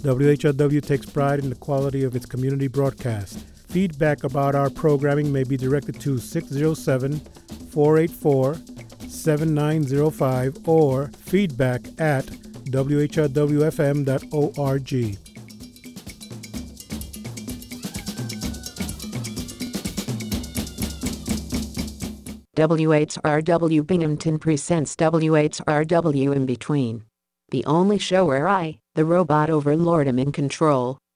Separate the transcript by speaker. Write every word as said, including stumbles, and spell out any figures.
Speaker 1: W H R W takes pride in the quality of its community broadcast. Feedback about our programming may be directed to six oh seven, four eight four, seven nine oh five or feedback at w h r w f m dot org.
Speaker 2: W H R W Binghamton presents W H R W In Between, the only show where I, the robot overlord, am in control.